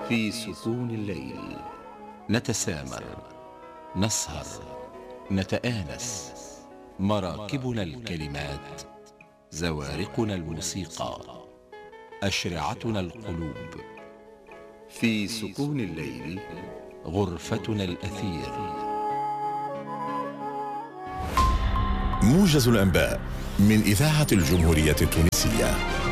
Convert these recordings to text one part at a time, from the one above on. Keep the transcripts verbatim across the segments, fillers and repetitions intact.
في سكون الليل نتسامر، نسهر، نتآنس، مراكبنا الكلمات، زوارقنا الموسيقى، أشرعتنا القلوب. في سكون الليل غرفتنا الأثير. موجز الأنباء من إذاعة الجمهورية التونسية.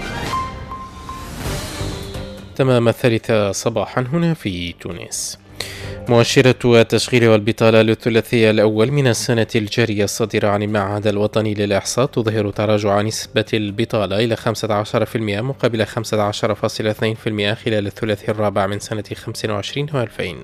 تمام الثالثة صباحا هنا في تونس. مؤشرة التشغيل والبطالة للثلاثي الأول من السنة الجارية الصادرة عن المعهد الوطني للإحصاء تظهر تراجع نسبة البطالة إلى خمسة عشر بالمئة مقابل خمسة عشر فاصلة اثنين بالمئة خلال الثلاثي الرابع من سنة خمسة وعشرين وألفين.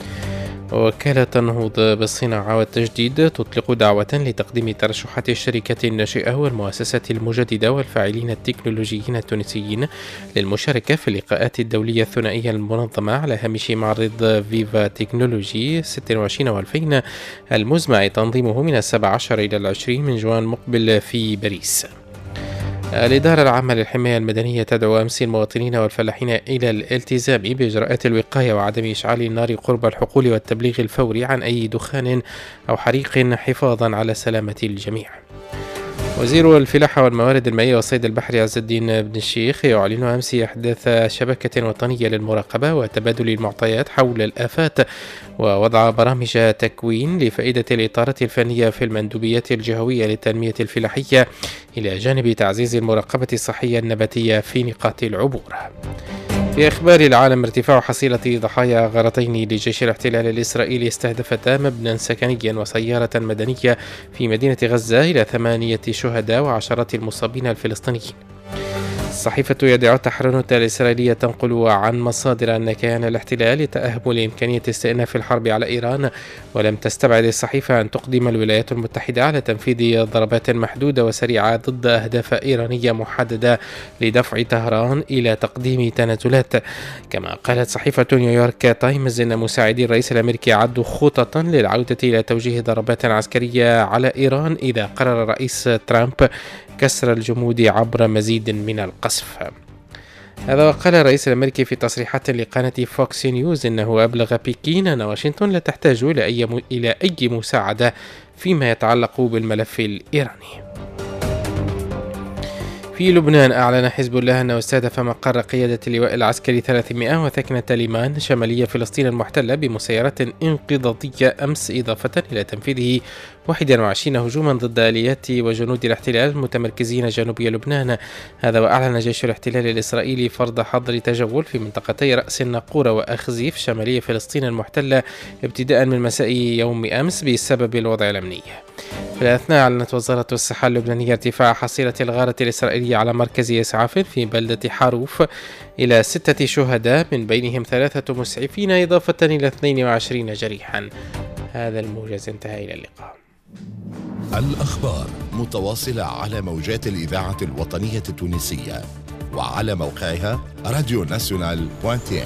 وكالة النهوض بالصناعة والتجديد تطلق دعوة لتقديم ترشحات الشركات الناشئة والمؤسسات المجددة والفاعلين التكنولوجيين التونسيين للمشاركة في اللقاءات الدولية الثنائية المنظمة على هامش معرض فيفا تكنولوجي ستة وعشرين وألفين المزمع تنظيمه من السابع عشر إلى العشرين من جوان مقبل في باريس. الإدارة العامة للحماية المدنية تدعو أمس المواطنين والفلاحين إلى الالتزام بإجراءات الوقاية وعدم إشعال النار قرب الحقول والتبليغ الفوري عن أي دخان أو حريق حفاظا على سلامة الجميع. وزير الفلاحة والموارد المائية والصيد البحري عز الدين بن الشيخ يعلن أمس إحداث شبكة وطنية للمراقبة وتبادل المعطيات حول الآفات ووضع برامج تكوين لفائدة الإطارات الفنية في المندوبيات الجهوية للتنمية الفلاحية إلى جانب تعزيز المراقبة الصحية النباتية في نقاط العبور. في أخبار العالم، ارتفاع حصيلة ضحايا غارتين لجيش الاحتلال الإسرائيلي استهدفتا مبنى سكنيا وسيارة مدنية في مدينة غزة إلى ثمانية شهداء وعشرات المصابين الفلسطينيين. صحيفة يدعوت حرنوت الإسرائيلية تنقل عن مصادر أن كيان الاحتلال يتأهب لإمكانية استئناف الحرب على إيران، ولم تستبعد الصحيفة أن تقدم الولايات المتحدة على تنفيذ ضربات محدودة وسريعة ضد أهداف إيرانية محددة لدفع طهران إلى تقديم تنازلات. كما قالت صحيفة نيويورك تايمز أن مساعدي الرئيس الأمريكي عدوا خططا للعودة إلى توجيه ضربات عسكرية على إيران إذا قرر الرئيس ترامب كسر الجمود عبر مزيد من القصف. هذا وقال الرئيس الأمريكي في تصريحات لقناة فوكس نيوز إنه أبلغ بكين أن واشنطن لا تحتاج إلى أي م... إلى أي مساعدة فيما يتعلق بالملف الإيراني. في لبنان، أعلن حزب الله أنه استهدف مقر قيادة اللواء العسكري ثلاثمائة وثكنة ليمان شمالية فلسطين المحتلة بمسيرات انقضاضية أمس، إضافة إلى تنفيذه واحد وعشرين هجوما ضد آليات وجنود الاحتلال المتمركزين جنوب لبنان. هذا وأعلن جيش الاحتلال الإسرائيلي فرض حظر تجول في منطقتي رأس الناقورة وأخزيف شمالية فلسطين المحتلة ابتداء من مساء يوم أمس بسبب الوضع الأمني. في الأثناء، أعلنت وزارة الصحة اللبنانية ارتفاع حصيلة الغارة الإسرائيلية على مركز إسعاف في بلدة حاروف إلى ستة شهداء من بينهم ثلاثة مسعفين إضافة إلى اثنين وعشرين جريحا. هذا الموجز انتهى، إلى اللقاء. الأخبار متواصلة على موجات الإذاعة الوطنية التونسية وعلى موقعها راديو ناسيونال بوانتين.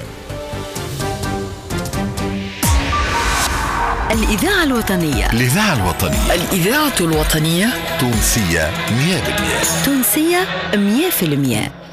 الإذاعة الوطنية الإذاعة الوطنية الإذاعة الوطنية تونسية مية بالمية تونسية مية بالمية.